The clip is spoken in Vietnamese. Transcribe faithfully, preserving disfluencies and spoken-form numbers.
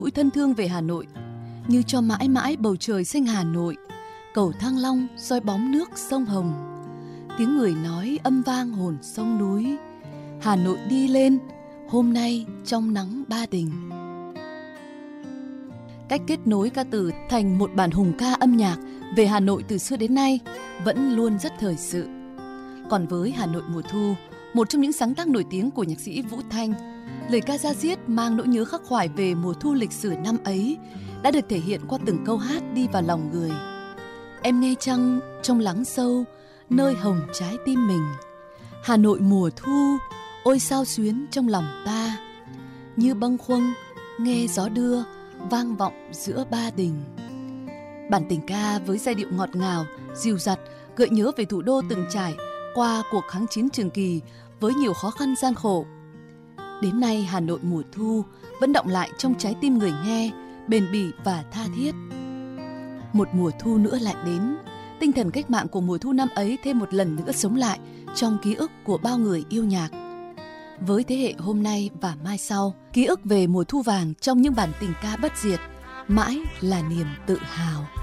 mũi thân thương về Hà Nội, như cho mãi mãi bầu trời xanh Hà Nội, cầu Thăng Long soi bóng nước sông Hồng, tiếng người nói âm vang hồn sông núi. Hà Nội đi lên, hôm nay trong nắng Ba Đình. Cách kết nối ca từ thành một bản hùng ca âm nhạc về Hà Nội từ xưa đến nay vẫn luôn rất thời sự. Còn với Hà Nội mùa thu, một trong những sáng tác nổi tiếng của nhạc sĩ Vũ Thanh, lời ca da diết mang nỗi nhớ khắc khoải về mùa thu lịch sử năm ấy đã được thể hiện qua từng câu hát đi vào lòng người. Em nghe chăng trong lắng sâu, nơi hồng trái tim mình. Hà Nội mùa thu, ôi sao xuyến trong lòng ta. Như bâng khuâng, nghe gió đưa, vang vọng giữa Ba Đình. Bản tình ca với giai điệu ngọt ngào, dịu dặt, gợi nhớ về thủ đô từng trải qua cuộc kháng chiến trường kỳ với nhiều khó khăn gian khổ. Đến nay Hà Nội mùa thu vẫn đọng lại trong trái tim người nghe, bền bỉ và tha thiết. Một mùa thu nữa lại đến, tinh thần cách mạng của mùa thu năm ấy thêm một lần nữa sống lại trong ký ức của bao người yêu nhạc. Với thế hệ hôm nay và mai sau, ký ức về mùa thu vàng trong những bản tình ca bất diệt mãi là niềm tự hào.